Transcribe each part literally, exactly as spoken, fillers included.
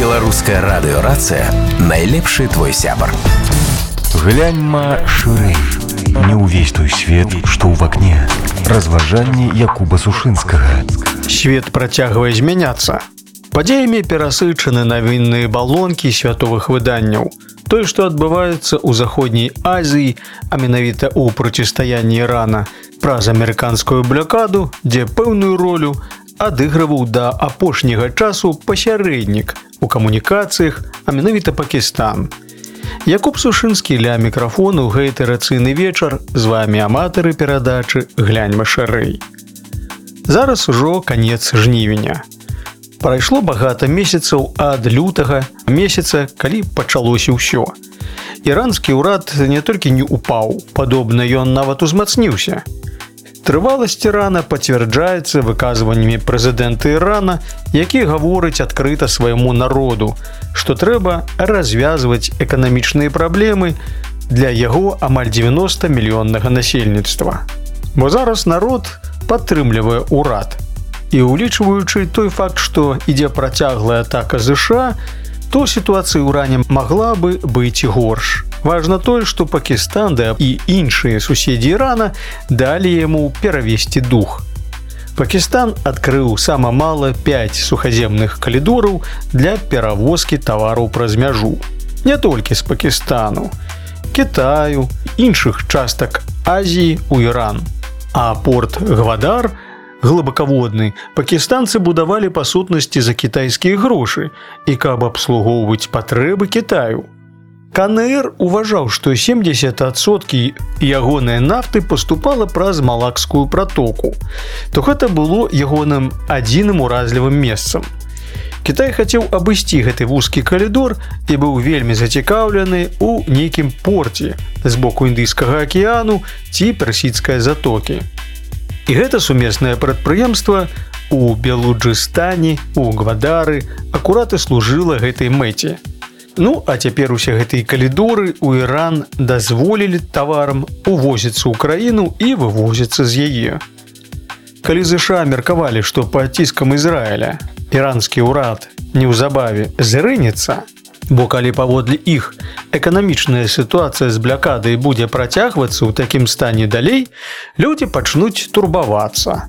Беларуская радыёрацыя найлепшы твой сябар. Гляньма шырэй. Не ўвесь той свет, што ў вакне. Разважанні Якуба Сушынскага. Свет працягвае змяняцца. Падзеямі перасычаны навінныя балонкі святовых выданняў. Тое, што адбываецца ў заходняй Азіі, а менавіта ў процістаянні Ірана, праз амерыканскую блакаду, дзе пэўную ролю адыгрываў да апошняга часу пасярэднік у камунікацыях, а менавіта Пакістан. Якуб Сушынскі ля мікрафону ў гэты рацыйны вечар, з вамі аматары перадачы «Гляньма шырэй». Зараз ужо канец жнівеня. Прайшло багата месяцаў ад лютага месяца, калі пачалося ўсё. Іранскі ўрад не толькі не упаў, падобна ён нават узмацніўся. Трываласць Ірана пацвярджаецца выказваннямі прэзідэнта Ірана, які гаворыць адкрыта свайму народу, што трэба развязваць эканамічныя праблемы для яго амаль дзевяноста мільённага насельніцтва. Бо зараз народ падтрымлівае ўрад. І улічваючы той факт, што ідзе працяглая атака ЗША, то сітуацыя ў Іране магла бы быць горш. Важна тое, што Пакістан да і іншыя суседзі Ірана далі яму перавесці дух. Пакістан адкрыў сама мала пяць сухаземных калідораў для перавозкі тавараў праз мяжу. Не толькі з Пакістану, Кітаю, іншых частак Азіі ў Іран. А порт Гвадар, глыбакаводны, пакістанцы будавалі па сутнасці за кітайскія грошы і каб абслугоўваць патрэбы Кітаю. КНР уважаў, што семдзесят адсоткаў ягонай нафты паступала праз Малакскую пратоку, то гэта было ягоным адзіным уразлівым месцам. Кітай хацеў абысці гэты вузкі калідор і быў вельмі зацікаўлены ў нейкім порце з боку Індыйскага акіяну ці Персідскай затокі. І гэта сумеснае прадпрыемства у Белуджыстане, у Гвадары акурат і служыла гэтай мэце. Ну, а цяпер усе гэтыя калідоры ў Іран дазволілі таварам увозіцца ў краіну і вывозіцца з яе. Калі ЗША меркавалі, што па ціскам Ізраіля іранскі ўрад неўзабаве зрынецца, бо калі паводле іх эканамічная сітуацыя з блакадай будзе працягвацца ў такім стане далей, людзі пачнуць турбавацца.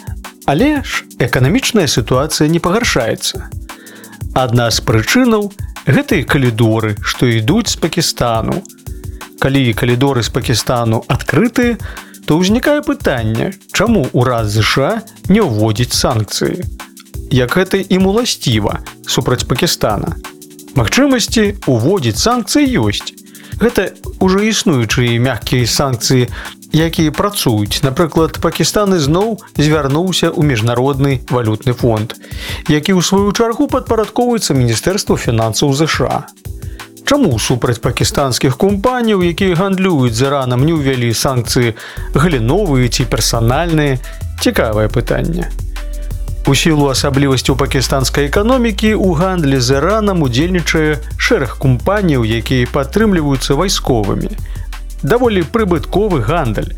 Але ж эканамічная сітуацыя не пагаршаецца. Адна з прычынаў – гэтыя калідоры, што ідуць з Пакістану. Калі калідоры з Пакістану адкрытыя, то ўзнікае пытанне, чаму ўрад ЗША не ўводзіць санкцыі? Як гэта ім уласціва супраць Пакістана? Магчымасці ўводзіць санкцыі ёсць. Гэта ўжо існуючыя мяккія санкцыі, якія працуюць. Напрыклад, Пакістан ізноў звярнуўся ў міжнародны валютны фонд, які ў сваю чаргу падпарадкоўваецца Міністэрству фінансаў ЗША. Чаму супраць пакістанскіх кампаніяў, якія гандлююць з Іранам, не ўвялі санкцыі галіновыя ці персанальныя? Цікавае пытанне. У сілу асаблівасцяў пакістанскай эканомікі ў гандлі з Іранам удзельнічае шэраг кампаніяў, якія падтрымліваюцца вайсковымі. Даволі прыбытковы гандаль.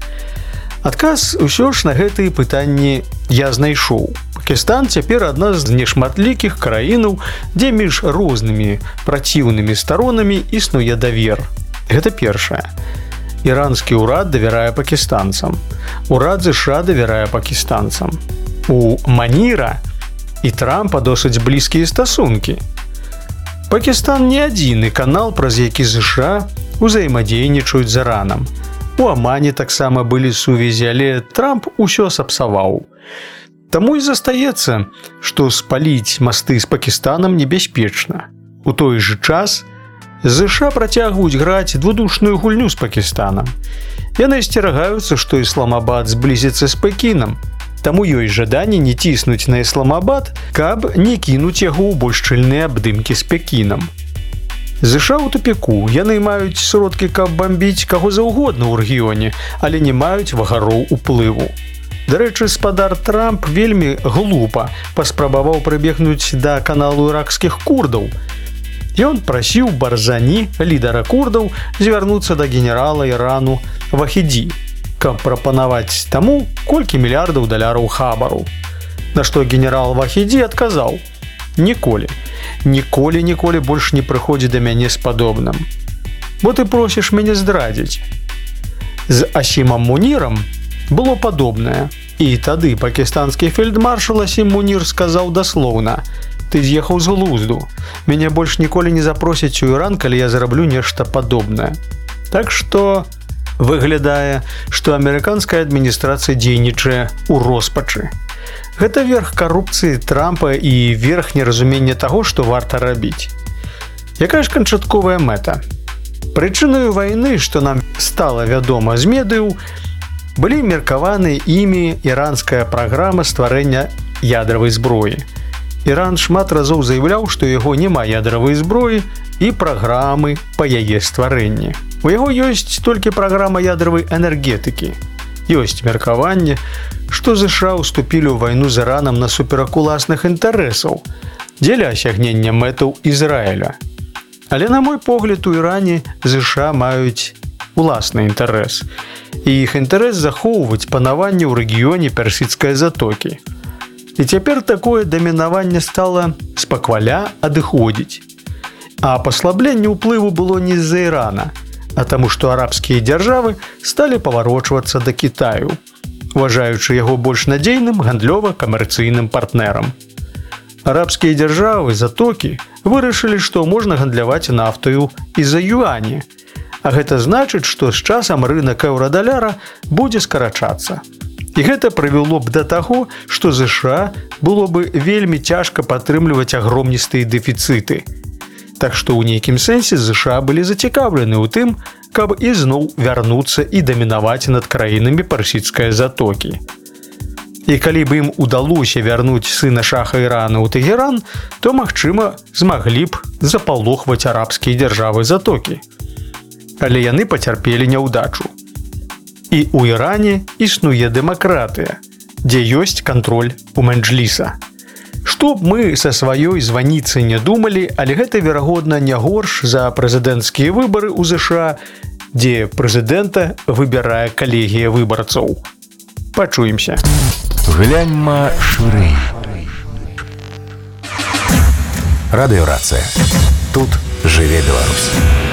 Адказ усё ж на гэтыя пытанні я знайшоў. Пакістан цяпер адна з нешматлікіх краінаў, дзе між рознымі праціўнымі старонамі існуе давер. Гэта першае. Іранскі ўрад давярае пакістанцам. Урад ЗША давярае пакістанцам. У Маніра і Трампа досыць блізкія стасункі. Пакістан не адзіны канал, праз які ЗША узаемадзейнічаюць з Іранам. У Амане таксама былі сувязі, але Трамп усё сапсаваў. Таму і застаецца, што спаліць масты з Пакістанам небяспечна. У той жа час ЗША працягваюць граць двудушную гульню з Пакістанам. Яны асцерагаюцца, што Ісламабад зблізіцца з Пекінам. Таму ёсць жаданне не ціснуць на Ісламабад, каб не кінуць яго ў больш шчыльныя абдымкі з Пекінам. ЗША ў тупіку, яны маюць сродкі, каб бамбіць каго заўгодна ў рэгіёне, але не маюць вагароў уплыву. Дарэчы, спадар Трамп вельмі глупа паспрабаваў прыбегнуць да каналу іракскіх курдаў. Ён прасіў Барзані, лідара курдаў, звярнуцца да генерала Ірану Вахідзі, каб прапанаваць таму колькі мільярдаў даляраў хабару. На што генерал Вахідзі адказаў: «Ніколі. ніколі ніколі больш не прыходзі да мяне з падобным. Бо ты просіш мяне здрадзіць. З Асімам Мунірам было падобнае. І тады пакістанскі фельдмаршал Асім Мунір сказаў даслоўна: «Ты з'ехаў з глузду. Мяне больш ніколі не запросяць у Іран, калі я зраблю нешта падобнае». Так што выглядае, што амерыканская адміністрацыя дзейнічае ў роспачы. Гэта верх карупцыі Трампа і верх неразумення таго, што варта рабіць. Якая ж канчатковая мэта? Прычынаю вайны, што нам стала вядома з медыяў, былі меркаваны імі іранская праграма стварэння ядравай зброі. Іран шмат разоў заяўляў, што яго няма ядравай зброі і праграмы па яе стварэнні. У яго ёсць толькі праграма ядравай энергетыкі. Ёсць меркаванне, што ЗША ўступілі ў вайну з Іранам насуперак уласных інтарэсаў дзеля асягнення мэтаў Ізраіля. Але, на мой погляд, у Іране ЗША маюць уласны інтарэс. І іх інтарэс захоўваць панаванне ў рэгіёне Персідскай затокі. І цяпер такое дамінаванне стала спакваля адыходзіць. А паслабленне ўплыву было не з-за Ірана, а таму, што арабскія дзяржавы сталі паварочвацца да Кітаю, уважаючы яго больш надзейным гандлёва-камерцыйным партнерам. Арабскія дзяржавы затокі вырашылі, што можна гандляваць нафтаю і за юані, а гэта значыць, што з часам рынак еўра-даляра будзе скарачацца. І гэта прывяло б да таго, што ЗША было бы вельмі цяжка падтрымліваць агромністыя дэфіцыты. Так што ў нейкім сэнсе ЗША былі зацікаўлены ў тым, каб ізноў вярнуцца і дамінаваць над краінамі Персідскай затокі. І калі б ім удалося вярнуць сына шаха Ірана ў Тэгеран, то, магчыма, змаглі б запалохваць арабскія дзяржавы затокі. Але яны пацярпелі няўдачу. І ў Іране існуе дэмакратыя, дзе ёсць кантроль у Меджліса. Што б мы са сваёй званіцы не думалі, але гэта, верагодна, не горш за прэзідэнцкія выбары ў ЗША, дзе прэзідэнта выбірае калегія выбарцаў. Пачуемся. Гляньма шырэй. Радыёрацыя. Тут жыве Беларусь.